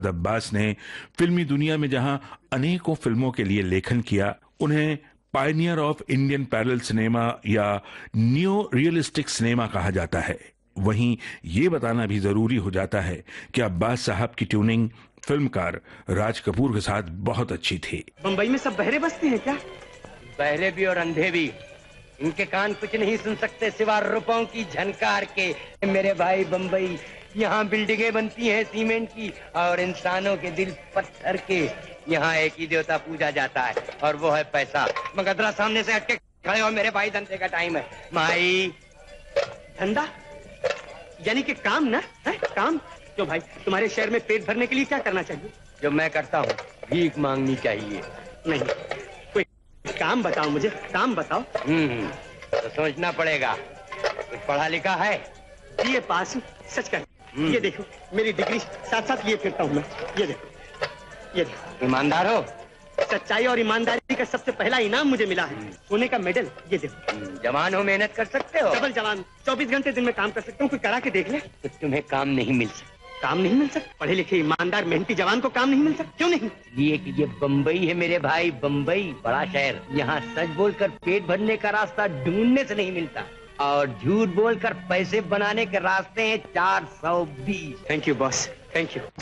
अब्बास ने फिल्मी दुनिया में जहां अनेकों फिल्मों के लिए लेखन किया, उन्हें Pioneer of Indian parallel cinema या न्यू रियलिस्टिक सिनेमा कहा जाता है। वहीं ये बताना भी जरूरी हो जाता है कि अब्बास साहब की ट्यूनिंग फिल्मकार राज कपूर के साथ बहुत अच्छी थी। बंबई में सब बहरे बसते हैं क्या? बहरे भी और अंधे भी। इनके कान कुछ नहीं सुन सकते सिवा रुपयों की झनकार के। मेरे भाई बंबई, यहाँ बिल्डिंगें बनती हैं सीमेंट की और इंसानों के दिल पत्थर के। यहाँ एक ही देवता पूजा जाता है और वो है पैसा। मगधरा सामने से हटके खड़े हो मेरे भाई, धंधे का टाइम है। माई धंधा यानी कि काम ना है? काम क्यों भाई? तुम्हारे शहर में पेट भरने के लिए क्या करना चाहिए? जो मैं करता हूँ, भीख मांगनी चाहिए। नहीं, कोई काम बताओ मुझे, काम बताओ। तो सोचना पड़ेगा। कुछ पढ़ा लिखा है? बीए पास हूँ, सच कर। ये देखो मेरी डिग्री, साथ साथ लिए फिरता हूँ मैं। ये देखो, ये देखो। ईमानदार हो? सच्चाई और ईमानदारी का सबसे पहला इनाम मुझे मिला है, सोने का मेडल। ये देखो। जवान हो, मेहनत कर सकते हो? डबल जवान, 24 घंटे दिन में काम कर सकता हूँ। कोई करा के देख ले। तो तुम्हें काम नहीं मिल सकता। काम नहीं मिल सकता? पढ़े लिखे ईमानदार मेहनती जवान को काम नहीं मिल सकता? क्यों नहीं? ये बम्बई है मेरे भाई, बम्बई बड़ा शहर। यहाँ सच बोलकर पेट भरने का रास्ता ढूंढने से नहीं मिलता और झूठ बोलकर पैसे बनाने के रास्ते हैं 420। Thank you boss, thank you.